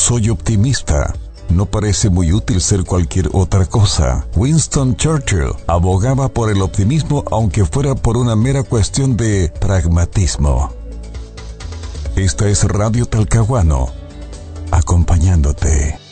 soy optimista. No parece muy útil ser cualquier otra cosa. Winston Churchill abogaba por el optimismo aunque fuera por una mera cuestión de pragmatismo. Esta es Radio Talcahuano, acompañándote.